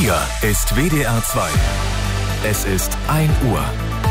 Hier ist WDR 2. Es ist 1 Uhr.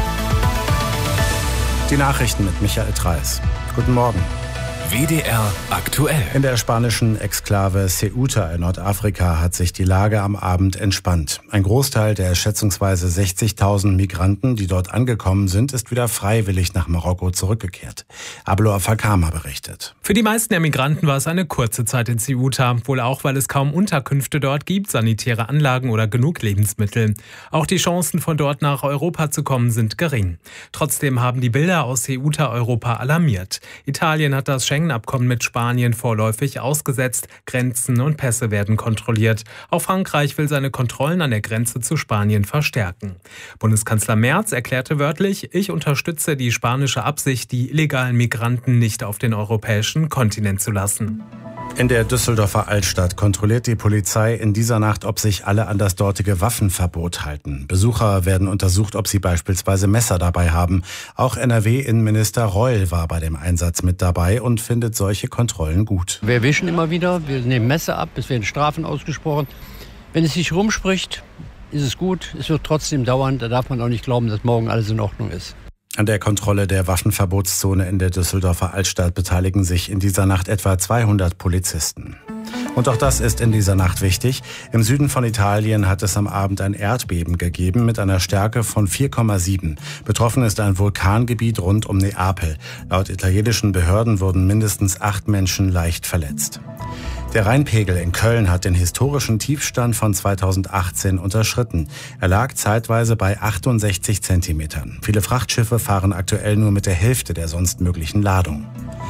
Die Nachrichten mit Michael Treis. Guten Morgen. WDR aktuell. In der spanischen Exklave Ceuta in Nordafrika hat sich die Lage am Abend entspannt. Ein Großteil der schätzungsweise 60.000 Migranten, die dort angekommen sind, ist wieder freiwillig nach Marokko zurückgekehrt. Ablo Afakama berichtet. Für die meisten der Migranten war es eine kurze Zeit in Ceuta, wohl auch, weil es kaum Unterkünfte dort gibt, sanitäre Anlagen oder genug Lebensmittel. Auch die Chancen, von dort nach Europa zu kommen, sind gering. Trotzdem haben die Bilder aus Ceuta Europa alarmiert. Italien hat das Schengen-Abkommen mit Spanien vorläufig ausgesetzt. Grenzen und Pässe werden kontrolliert. Auch Frankreich will seine Kontrollen an der Grenze zu Spanien verstärken. Bundeskanzler Merz erklärte wörtlich: Ich unterstütze die spanische Absicht, die illegalen Migranten nicht auf den europäischen Kontinent zu lassen. In der Düsseldorfer Altstadt kontrolliert die Polizei in dieser Nacht, ob sich alle an das dortige Waffenverbot halten. Besucher werden untersucht, ob sie beispielsweise Messer dabei haben. Auch NRW-Innenminister Reul war bei dem Einsatz mit dabei und findet solche Kontrollen gut. Wir erwischen immer wieder, wir nehmen Messer ab, es werden Strafen ausgesprochen. Wenn es sich rumspricht, ist es gut. Es wird trotzdem dauern, da darf man auch nicht glauben, dass morgen alles in Ordnung ist. An der Kontrolle der Waffenverbotszone in der Düsseldorfer Altstadt beteiligen sich in dieser Nacht etwa 200 Polizisten. Und auch das ist in dieser Nacht wichtig. Im Süden von Italien hat es am Abend ein Erdbeben gegeben mit einer Stärke von 4,7. Betroffen ist ein Vulkangebiet rund um Neapel. Laut italienischen Behörden wurden mindestens 8 Menschen leicht verletzt. Der Rheinpegel in Köln hat den historischen Tiefstand von 2018 unterschritten. Er lag zeitweise bei 68 Zentimetern. Viele Frachtschiffe fahren aktuell nur mit der Hälfte der sonst möglichen Ladung.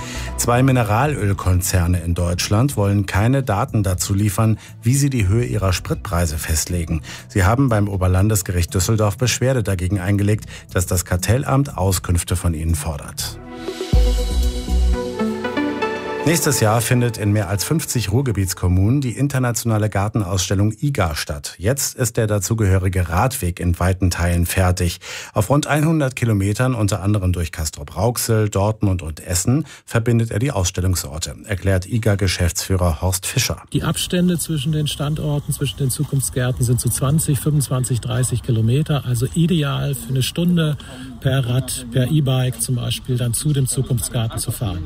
2 Mineralölkonzerne in Deutschland wollen keine Daten dazu liefern, wie sie die Höhe ihrer Spritpreise festlegen. Sie haben beim Oberlandesgericht Düsseldorf Beschwerde dagegen eingelegt, dass das Kartellamt Auskünfte von ihnen fordert. Nächstes Jahr findet in mehr als 50 Ruhrgebietskommunen die internationale Gartenausstellung IGA statt. Jetzt ist der dazugehörige Radweg in weiten Teilen fertig. Auf rund 100 Kilometern, unter anderem durch Castrop-Rauxel, Dortmund und Essen, verbindet er die Ausstellungsorte, erklärt IGA-Geschäftsführer Horst Fischer. Die Abstände zwischen den Standorten, zwischen den Zukunftsgärten sind so 20, 25, 30 Kilometer, also ideal für eine Stunde per Rad, per E-Bike zum Beispiel, dann zu dem Zukunftsgarten zu fahren.